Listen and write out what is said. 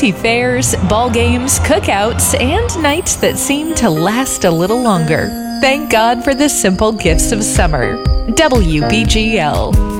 fancy fairs, ball games, cookouts, and nights that seem to last a little longer. Thank God for the simple gifts of summer. WBGL.